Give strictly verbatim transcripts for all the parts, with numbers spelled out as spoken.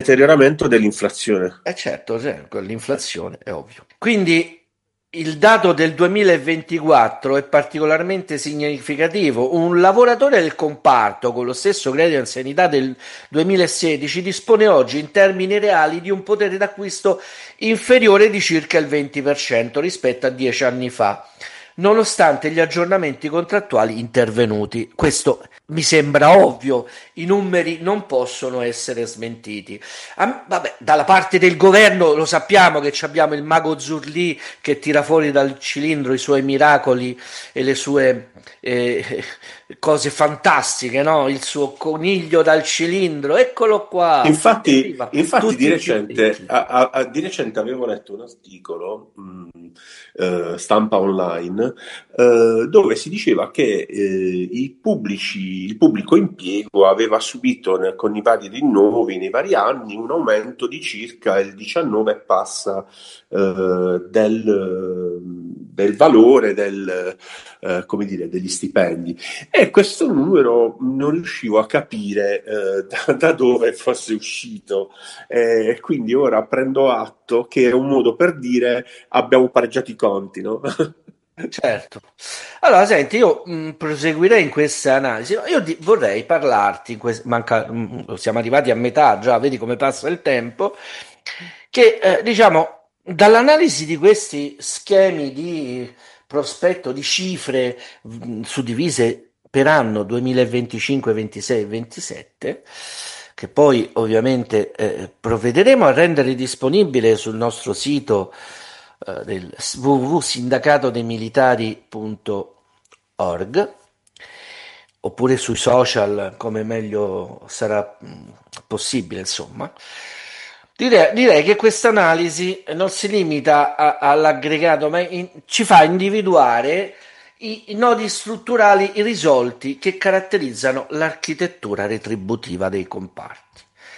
deterioramento dell'inflazione. Eh certo, cioè, con l'inflazione è ovvio. Quindi il dato del duemilaventiquattro è particolarmente significativo. Un lavoratore del comparto con lo stesso credito di anzianità del duemilasedici dispone oggi in termini reali di un potere d'acquisto inferiore di circa il venti per cento rispetto a dieci anni fa, nonostante gli aggiornamenti contrattuali intervenuti. Questo mi sembra ovvio, i numeri non possono essere smentiti. Ah, vabbè, dalla parte del governo lo sappiamo che abbiamo il mago Zurlì che tira fuori dal cilindro i suoi miracoli e le sue eh, cose fantastiche, no? Il suo coniglio dal cilindro, eccolo qua, Infatti, evviva, infatti di tutti più recente, ricchi. a- a- a- di recente avevo letto un articolo, mh, eh, stampa online, eh, dove si diceva che eh, i pubblici, il pubblico impiego aveva subito ne- con i vari rinnovi nei vari anni un aumento di circa il diciannove e passa eh, del, del valore del, eh, come dire, degli stipendi. E questo numero non riuscivo a capire eh, da, da dove fosse uscito. E eh, quindi ora prendo atto che è un modo per dire abbiamo pareggiato i conti, no? Certo. Allora, senti, io mh, proseguirei in questa analisi. Io di- vorrei parlarti, in quest- manca- mh, siamo arrivati a metà già, vedi come passa il tempo, che eh, diciamo, dall'analisi di questi schemi di prospetto di cifre mh, suddivise per anno duemilaventicinque, ventisei e ventisette, che poi ovviamente eh, provvederemo a rendere disponibile sul nostro sito eh, del w w w punto sindacatodemilitari punto org oppure sui social come meglio sarà mh, possibile, insomma. Direi, direi che questa analisi non si limita a- all'aggregato, ma in- ci fa individuare i, i nodi strutturali irrisolti che caratterizzano l'architettura retributiva dei comparti.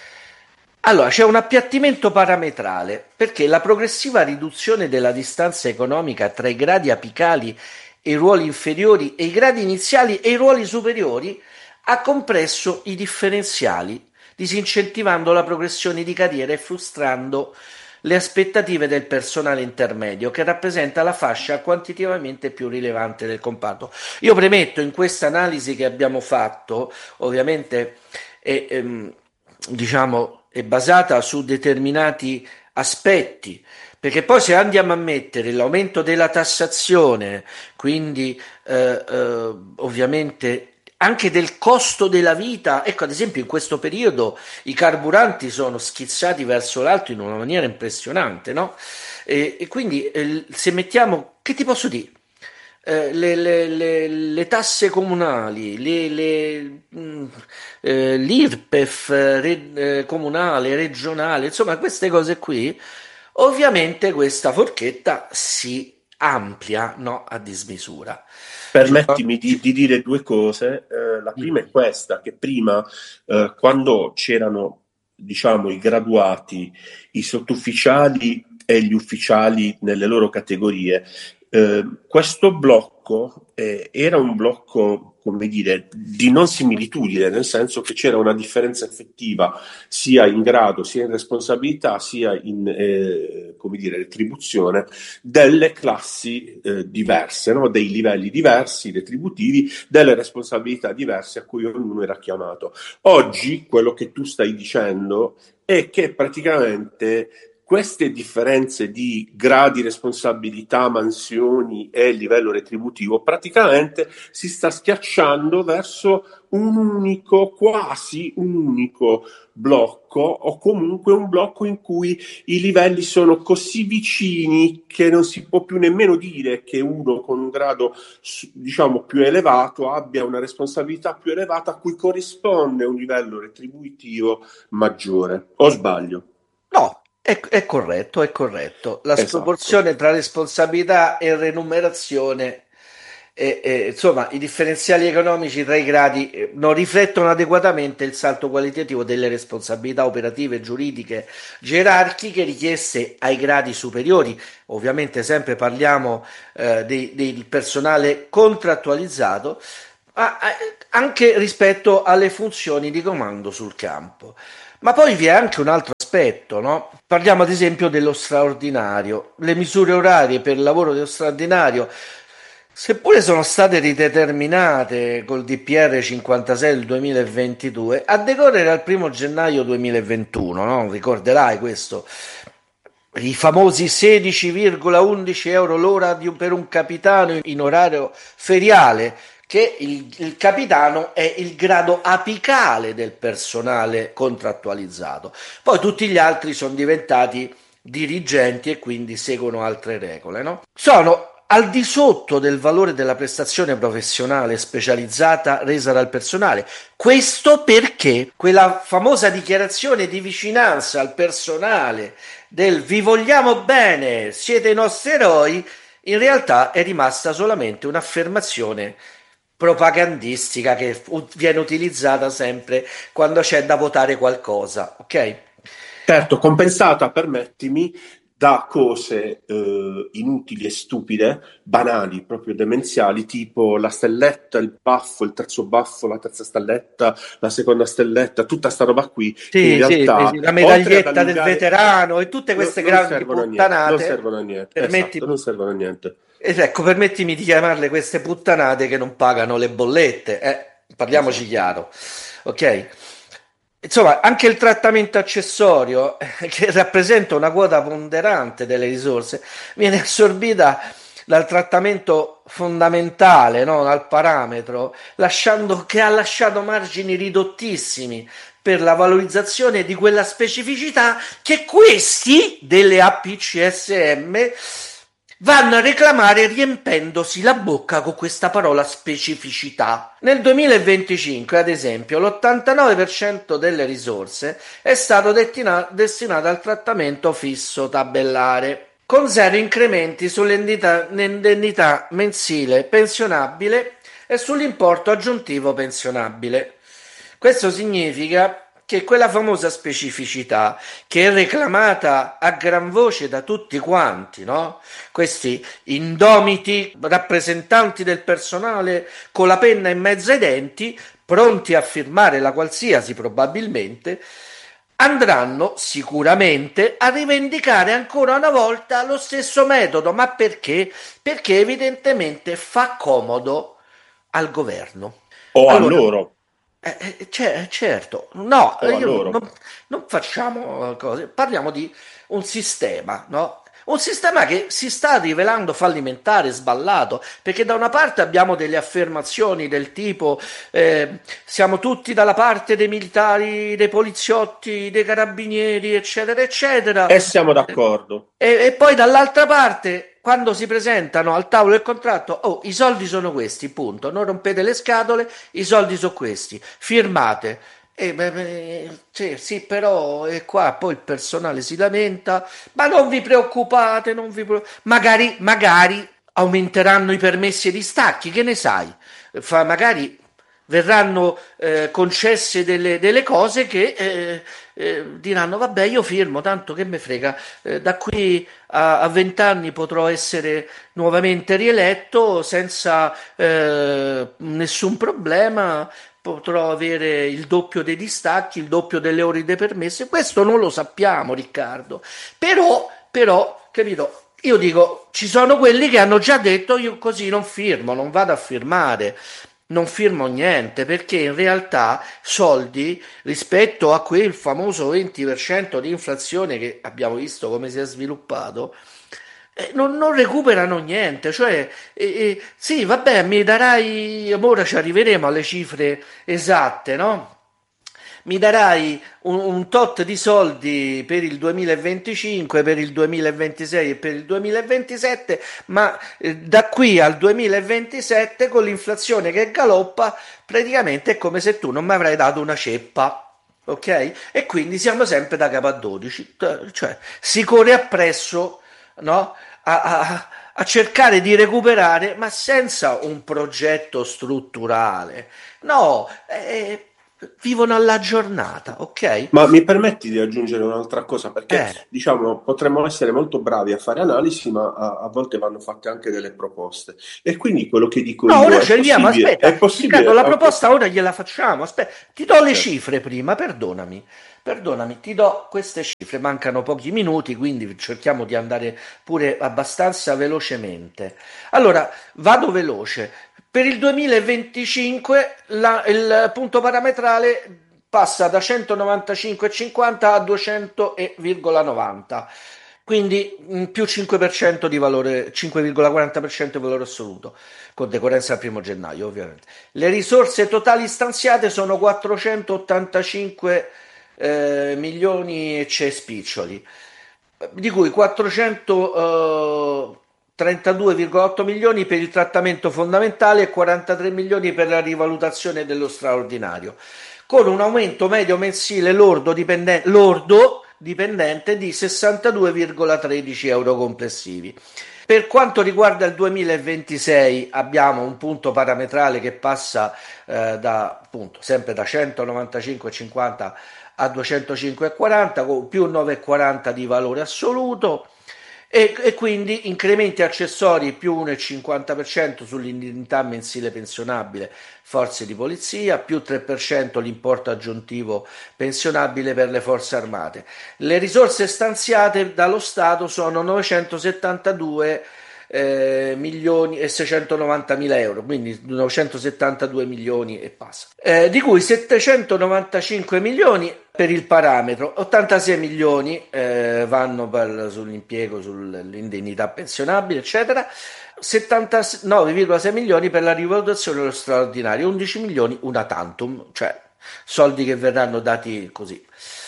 Allora, c'è un appiattimento parametrale perché la progressiva riduzione della distanza economica tra i gradi apicali e i ruoli inferiori e i gradi iniziali e i ruoli superiori ha compresso i differenziali, disincentivando la progressione di carriera e frustrando le aspettative del personale intermedio, che rappresenta la fascia quantitativamente più rilevante del comparto. Io premetto in questa analisi che abbiamo fatto, ovviamente, è, ehm, diciamo, è basata su determinati aspetti, perché poi se andiamo a mettere l'aumento della tassazione, quindi eh, eh, ovviamente anche del costo della vita, ecco ad esempio in questo periodo i carburanti sono schizzati verso l'alto in una maniera impressionante, no? E, e quindi eh, se mettiamo, che ti posso dire? Eh, le, le- le- le tasse comunali, le, le, mh, eh, l'I R P E F eh, re- eh, comunale, regionale, insomma queste cose qui, ovviamente questa forchetta si amplia, no, a dismisura. Ci sono- Permettimi di, di dire due cose. Eh, la prima è questa, che prima, eh, quando c'erano, diciamo, i graduati, i sottufficiali e gli ufficiali nelle loro categorie, eh, questo blocco eh, era un blocco, come dire, di non similitudine, nel senso che c'era una differenza effettiva sia in grado, sia in responsabilità, sia in, eh, come dire, retribuzione delle classi eh, diverse, no? Dei livelli diversi retributivi, delle responsabilità diverse a cui ognuno era chiamato. Oggi quello che tu stai dicendo è che praticamente queste differenze di gradi, responsabilità, mansioni e livello retributivo praticamente si sta schiacciando verso un unico, quasi un unico blocco, o comunque un blocco in cui i livelli sono così vicini che non si può più nemmeno dire che uno con un grado, diciamo, più elevato abbia una responsabilità più elevata a cui corrisponde un livello retributivo maggiore. O sbaglio? No, è, è corretto, è corretto. La Esatto. sproporzione tra responsabilità e remunerazione, e, e, insomma, i differenziali economici tra i gradi eh, non riflettono adeguatamente il salto qualitativo delle responsabilità operative, giuridiche, gerarchiche richieste ai gradi superiori. Ovviamente sempre parliamo eh, dei- del personale contrattualizzato, ma eh, anche rispetto alle funzioni di comando sul campo. Ma poi vi è anche un altro aspetto, no? Parliamo ad esempio dello straordinario. Le misure orarie per il lavoro dello straordinario, seppure sono state rideterminate col D P R cinquantasei del duemilaventidue, a decorrere dal primo gennaio duemilaventuno, no? Ricorderai questo. I famosi sedici virgola undici euro l'ora di un- per un capitano in orario feriale, che il, il capitano è il grado apicale del personale contrattualizzato. Poi tutti gli altri sono diventati dirigenti e quindi seguono altre regole, no? Sono al di sotto del valore della prestazione professionale specializzata resa dal personale. Questo perché quella famosa dichiarazione di vicinanza al personale del vi vogliamo bene, siete i nostri eroi, in realtà è rimasta solamente un'affermazione propagandistica che viene utilizzata sempre quando c'è da votare qualcosa, ok? Certo, compensata, permettimi, da cose eh, inutili e stupide, banali, proprio demenziali, tipo la stelletta, il baffo, il terzo baffo, la terza stelletta, la seconda stelletta, tutta sta roba qui, che in Sì, sì, realtà, la oltre ad medaglietta del allungare, veterano e tutte no- queste non grandi servono a niente, non puttanate, servono a niente, esatto, non permettimi, servono a niente. ed ecco, permettimi di chiamarle queste puttanate che non pagano le bollette, eh, parliamoci Esatto. chiaro, ok? Insomma, anche il trattamento accessorio, eh, che rappresenta una quota ponderante delle risorse, viene assorbita dal trattamento fondamentale, no? Dal parametro, lasciando, che ha lasciato margini ridottissimi per la valorizzazione di quella specificità che questi delle A P C S M vanno a reclamare riempendosi la bocca con questa parola specificità. Nel duemilaventicinque, ad esempio, l'ottantanove per cento delle risorse è stato destina- destinato al trattamento fisso tabellare, con zero incrementi sull'indennità mensile pensionabile e sull'importo aggiuntivo pensionabile. Questo significa che quella famosa specificità che è reclamata a gran voce da tutti quanti, no? Questi indomiti rappresentanti del personale con la penna in mezzo ai denti, pronti a firmare la qualsiasi probabilmente, andranno sicuramente a rivendicare ancora una volta lo stesso metodo. Ma perché? Perché evidentemente fa comodo al governo. O a Allora, loro, eh, eh, c'è- certo, no, o a io loro. non, non facciamo cose, parliamo di un sistema, no? Un sistema che si sta rivelando fallimentare, sballato, perché da una parte abbiamo delle affermazioni del tipo eh, siamo tutti dalla parte dei militari, dei poliziotti, dei carabinieri, eccetera, eccetera, E siamo d'accordo. e, e poi dall'altra parte, quando si presentano al tavolo del contratto, oh, i soldi sono questi, punto. Non rompete le scatole, i soldi sono questi, firmate. E, beh, beh, sì, sì, però e qua poi il personale si lamenta, ma non vi preoccupate, non vi pre- magari, magari aumenteranno i permessi e i distacchi, che ne sai? Fa, magari verranno eh, concesse delle, delle cose che eh, eh, diranno vabbè io firmo, tanto che me frega, eh, da qui a vent'anni potrò essere nuovamente rieletto senza eh, nessun problema, potrò avere il doppio dei distacchi, il doppio delle ore dei permessi. Questo non lo sappiamo, Riccardo, però, però, capito? Io dico, ci sono quelli che hanno già detto io così non firmo, non vado a firmare, non firmo niente, perché in realtà soldi rispetto a quel famoso venti per cento di inflazione che abbiamo visto come si è sviluppato, eh, non, non recuperano niente. Cioè, eh, eh, sì, vabbè, mi darai, ora ci arriveremo alle cifre esatte, no? Mi darai un, un tot di soldi per il duemilaventicinque, per il duemilaventisei e per il duemilaventisette, ma eh, da qui al duemilaventisette, con l'inflazione che galoppa, praticamente è come se tu non mi avrai dato una ceppa. Ok? E quindi siamo sempre da capo a dodici, cioè si corre appresso, no? A, a, a cercare di recuperare, ma senza un progetto strutturale. No, eh, vivono alla giornata, ok? Ma mi permetti di aggiungere un'altra cosa? Perché, Eh. diciamo, potremmo essere molto bravi a fare analisi, ma a, a volte vanno fatte anche delle proposte. E quindi quello che dico No, io ora è ci arriviamo, possibile, aspetta, è Riccardo, possibile, la ok, proposta ora gliela facciamo, aspetta, ti do le certo. cifre prima, perdonami, perdonami, ti do queste cifre, mancano pochi minuti, quindi cerchiamo di andare pure abbastanza velocemente. Allora, vado veloce. Per il duemilaventicinque la- il punto parametrale passa da centonovantacinque virgola cinquanta a duecento virgola novanta, quindi mm, più cinque per cento di valore, cinque virgola quaranta per cento di valore assoluto, con decorrenza al primo gennaio, ovviamente. Le risorse totali stanziate sono quattrocentottantacinque eh, milioni e c'è spiccioli, di cui quattrocentotrentadue virgola otto milioni per il trattamento fondamentale e quarantatré milioni per la rivalutazione dello straordinario, con un aumento medio mensile lordo dipendente, lordo dipendente di sessantadue virgola tredici euro complessivi. Per quanto riguarda il duemilaventisei abbiamo un punto parametrale che passa eh, da, appunto, sempre da centonovantacinque virgola cinquanta a duecentocinque virgola quaranta con più nove virgola quaranta di valore assoluto, e, e quindi incrementi accessori più uno virgola cinquanta per cento sull'indennità mensile pensionabile forze di polizia, più tre per cento l'importo aggiuntivo pensionabile per le forze armate. Le risorse stanziate dallo Stato sono novecentosettantadue eh, milioni e seicentonovanta mila euro, quindi novecentosettantadue milioni e passa, eh, di cui settecentonovantacinque milioni per il parametro, ottantasei milioni eh, vanno per, sull'impiego, sull'indennità pensionabile, eccetera, settantanove virgola sei milioni per la rivalutazione dello straordinario, undici milioni una tantum, cioè soldi che verranno dati così.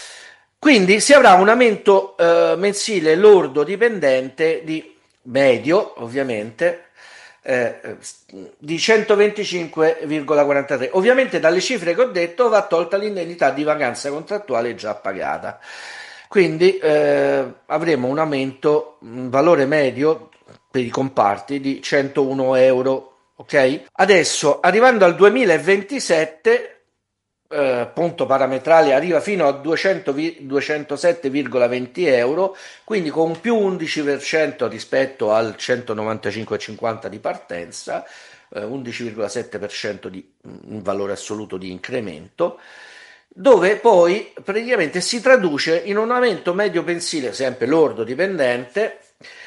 Quindi si avrà un aumento eh, mensile lordo dipendente di medio, ovviamente, eh, di centoventicinque virgola quarantatré. Ovviamente dalle cifre che ho detto va tolta l'indennità di vacanza contrattuale già pagata. Quindi eh, avremo un aumento, un valore medio per i comparti di centouno euro. Ok? Adesso, arrivando al duemilaventisette, eh, punto parametrale arriva fino a duecento, duecentosette virgola venti euro, quindi con più undici per cento rispetto al centonovantacinque virgola cinquanta di partenza, eh, undici virgola sette per cento di un valore assoluto di incremento, dove poi praticamente si traduce in un aumento medio mensile, sempre lordo dipendente,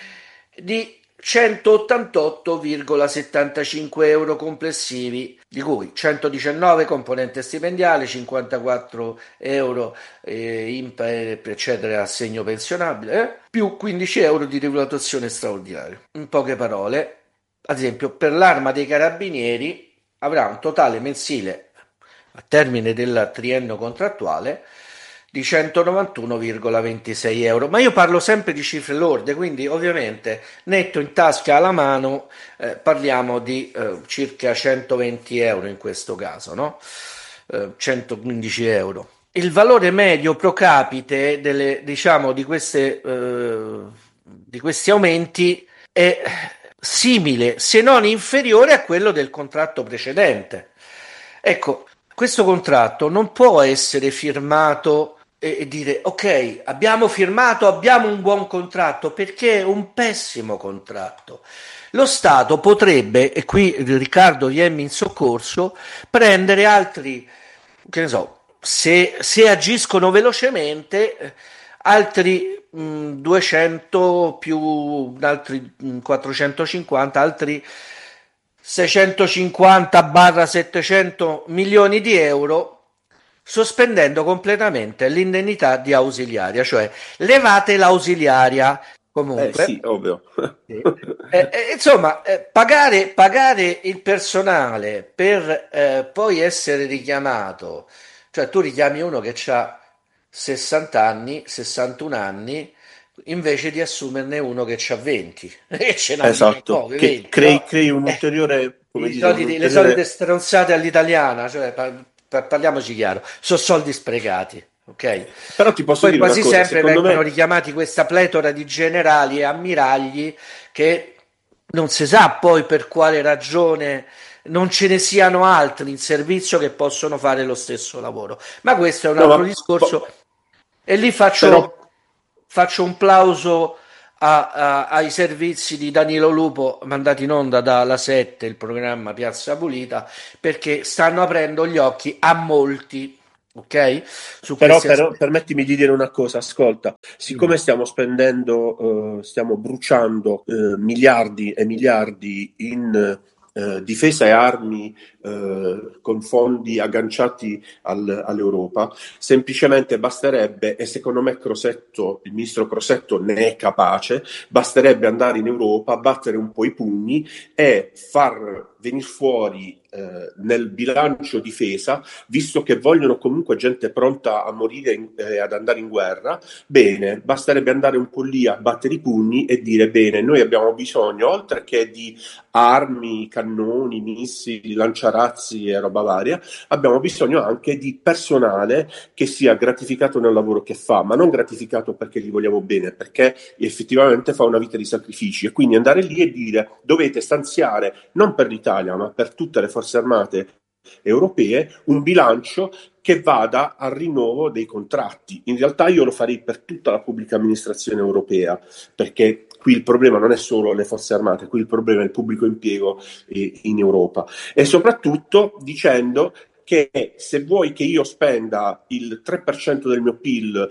di centottantotto virgola settantacinque euro complessivi, di cui centodiciannove componente stipendiale, cinquantaquattro euro eh, I N P E, eccetera, assegno pensionabile, eh, più quindici euro di rivalutazione straordinaria. In poche parole, ad esempio, per l'Arma dei Carabinieri avrà un totale mensile a termine del triennio contrattuale di centonovantuno virgola ventisei euro, ma io parlo sempre di cifre lorde, quindi ovviamente netto in tasca alla mano eh, parliamo di eh, circa centoventi euro in questo caso, no? Eh, centoquindici euro. Il valore medio pro capite delle, diciamo, di, queste, eh, di questi aumenti è simile, se non inferiore a quello del contratto precedente. Ecco, questo contratto non può essere firmato e, e dire ok, abbiamo firmato, abbiamo un buon contratto, perché è un pessimo contratto. Lo Stato potrebbe, e qui Riccardo viene in soccorso, prendere altri, che ne so, se, se agiscono velocemente, eh, altri mh, duecento più altri mh, quattrocentocinquanta, altri seicentocinquanta settecento milioni di euro, sospendendo completamente l'indennità di ausiliaria, cioè levate l'ausiliaria Eh sì, comunque. ovvio. Sì. Eh, eh, insomma, eh, pagare, pagare il personale per eh, poi essere richiamato, cioè tu richiami uno che ha sessanta anni, sessantuno anni, invece di assumerne uno che ha venti, e ce n'ha Esatto, diciannove, che venti, crei, no? crei un Eh, ulteriore, come i dire, un soliti- le solite ulteriore... stronzate all'italiana, cioè, pa- pa- parliamoci chiaro, sono soldi sprecati, ok? Però ti posso Poi dire una quasi cosa, sempre secondo vengono me... richiamati questa pletora di generali e ammiragli che non si sa poi per quale ragione non ce ne siano altri in servizio che possono fare lo stesso lavoro. Ma questo è un No, altro ma discorso, po- e lì però faccio, faccio un plauso a- a- ai servizi di Danilo Lupo mandati in onda dalla sette, il programma Piazza Pulita, perché stanno aprendo gli occhi a molti, ok? Su Però, questi però aspetti. permettimi di dire una cosa, ascolta, Dimmi. siccome stiamo spendendo, eh, stiamo bruciando eh, miliardi e miliardi in eh, difesa e armi eh, con fondi agganciati al- all'Europa, semplicemente basterebbe, e secondo me Crosetto, il ministro Crosetto ne è capace, basterebbe andare in Europa, battere un po' i pugni e far venire fuori eh, nel bilancio difesa, visto che vogliono comunque gente pronta a morire e eh, ad andare in guerra, bene, basterebbe andare un po' lì a battere i pugni e dire bene, noi abbiamo bisogno, oltre che di armi, cannoni, missili, lanciarazzi e roba varia, abbiamo bisogno anche di personale che sia gratificato nel lavoro che fa, ma non gratificato perché gli vogliamo bene, perché effettivamente fa una vita di sacrifici, e quindi andare lì e dire dovete stanziare non per l'Italia ma per tutte le forze armate europee un bilancio che vada al rinnovo dei contratti. In realtà io lo farei per tutta la pubblica amministrazione europea, perché qui il problema non è solo le forze armate, qui il problema è il pubblico impiego eh, in Europa, e soprattutto dicendo che se vuoi che io spenda il tre per cento del mio P I L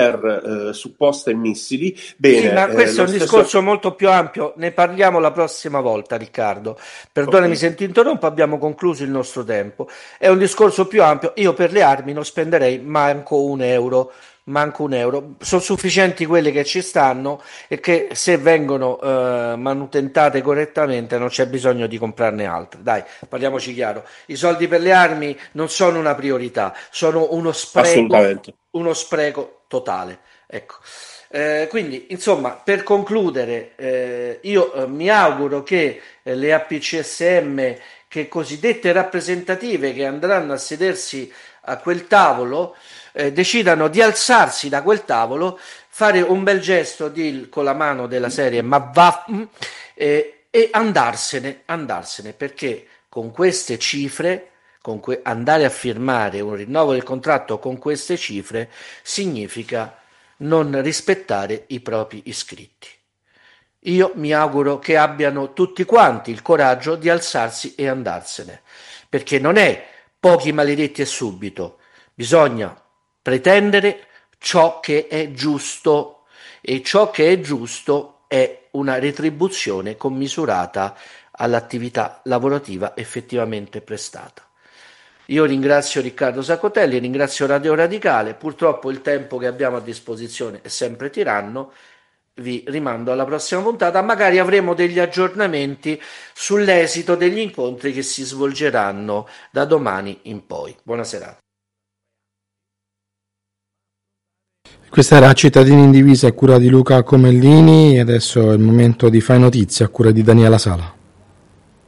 per eh, supposte e missili, Sì, bene, ma eh, questo è lo un stesso... discorso molto più ampio, ne parliamo la prossima volta, Riccardo. Ok, Perdonami se ti interrompo, abbiamo concluso il nostro tempo. È un discorso più ampio. Io per le armi non spenderei manco un euro, manco un euro. Sono sufficienti quelle che ci stanno e che se vengono eh, manutentate correttamente non c'è bisogno di comprarne altre. Dai, parliamoci chiaro. I soldi per le armi non sono una priorità, sono uno spreco, assolutamente. uno spreco totale. Ecco. Eh, quindi, insomma, per concludere, eh, io eh, mi auguro che eh, le A P C S M, che cosiddette rappresentative che andranno a sedersi a quel tavolo, eh, decidano di alzarsi da quel tavolo, fare un bel gesto di, con la mano della serie ma va eh, e andarsene, andarsene, perché con queste cifre, con que- andare a firmare un rinnovo del contratto con queste cifre significa non rispettare i propri iscritti. Io mi auguro che abbiano tutti quanti il coraggio di alzarsi e andarsene, perché non è pochi maledetti e subito, bisogna pretendere ciò che è giusto, e ciò che è giusto è una retribuzione commisurata all'attività lavorativa effettivamente prestata. Io ringrazio Riccardo Saccotelli, ringrazio Radio Radicale, purtroppo il tempo che abbiamo a disposizione è sempre tiranno, vi rimando alla prossima puntata, magari avremo degli aggiornamenti sull'esito degli incontri che si svolgeranno da domani in poi. Buona serata. Questa era Cittadini in Divisa a cura di Luca Comellini, e adesso è il momento di Fai Notizia a cura di Daniela Sala.